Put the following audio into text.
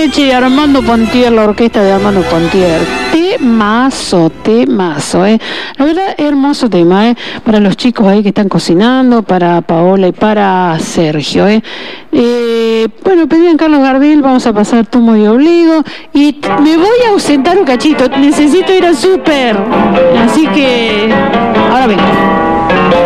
noche de Armando Pontier, la orquesta de Armando Pontier. Temazo, La verdad, hermoso tema, para los chicos ahí que están cocinando, para Paola y para Sergio, Bueno, pedían Carlos Gardel, vamos a pasar Tumo y Obligo. Y me voy a ausentar un cachito, necesito ir al súper. Así que ahora vengo.